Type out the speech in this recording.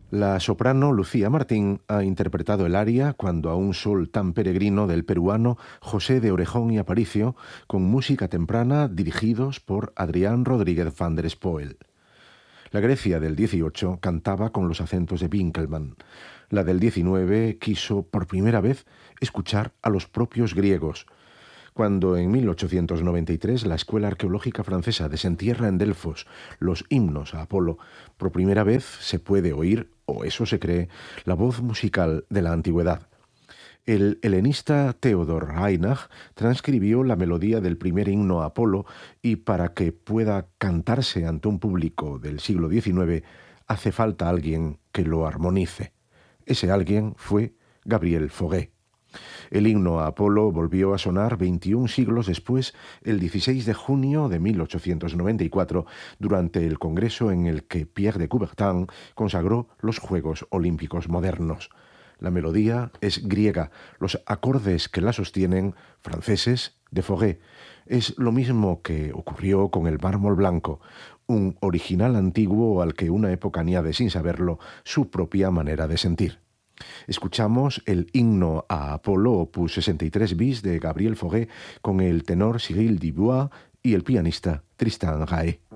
La soprano Lucía Martín ha interpretado el aria Cuando a un sol tan peregrino del peruano José de Orejón y Aparicio, con música temprana dirigidos por Adrián Rodríguez van der Spoel. La Grecia del 18 cantaba con los acentos de Winkelmann. La del 19 quiso por primera vez escuchar a los propios griegos. Cuando en 1893 la Escuela Arqueológica Francesa desentierra en Delfos los himnos a Apolo, por primera vez se puede oír, o eso se cree, la voz musical de la antigüedad. El helenista Theodor Reinach transcribió la melodía del primer himno a Apolo y para que pueda cantarse ante un público del siglo XIX hace falta alguien que lo armonice. Ese alguien fue Gabriel Fauré. El himno a Apolo volvió a sonar 21 siglos después, el 16 de junio de 1894, durante el congreso en el que Pierre de Coubertin consagró los Juegos Olímpicos modernos. La melodía es griega, los acordes que la sostienen, franceses, de Fauré. Es lo mismo que ocurrió con el mármol blanco, un original antiguo al que una época añade sin saberlo su propia manera de sentir. Escuchamos el himno a Apolo, opus 63 bis de Gabriel Fauré, con el tenor Cyril Dubois y el pianista Tristan Rae.